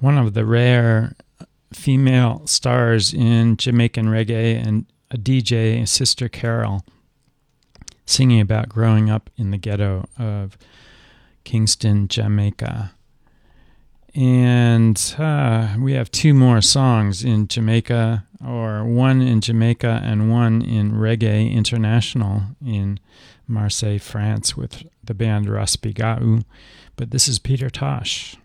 one of the rare female stars in Jamaican reggae, and a DJ, Sister Carol, singing about growing up in the ghetto of Kingston, Jamaica. And we have two more songs in Jamaica, or one in Jamaica and one in Reggae International in Marseille, France, with the band Raspi Gau. But this is Peter Tosh.